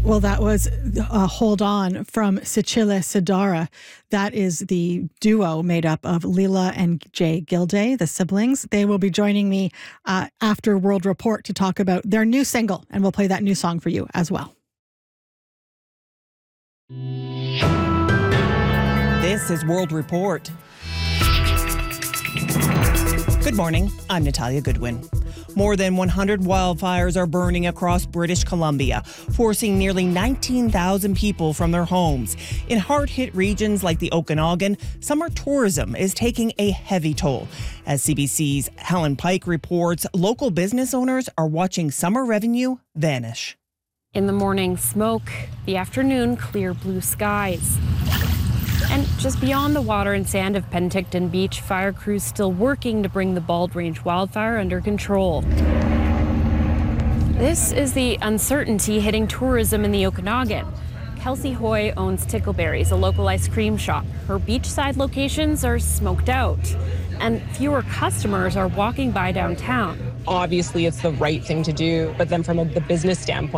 Well, that was Hold On from Sicile Sidara. That is the duo made up of Leela and Jay Gilday, the siblings. They will be joining me after World Report to talk about their new single, and we'll play that new song for you as well. This is World Report. Good morning, I'm Natalia Goodwin. More than 100 wildfires are burning across British Columbia, forcing nearly 19,000 people from their homes. In hard-hit regions like the Okanagan, summer tourism is taking a heavy toll. As CBC's Helen Pike reports, local business owners are watching summer revenue vanish. In the morning, smoke. The afternoon, clear blue skies. And just beyond the water and sand of Penticton Beach, fire crews still working to bring the Bald Range wildfire under control. This is the uncertainty hitting tourism in the Okanagan. Kelsey Hoy owns Tickleberries, a local ice cream shop. Her beachside locations are smoked out, and fewer customers are walking by downtown. Obviously, it's the right thing to do, but then from the business standpoint,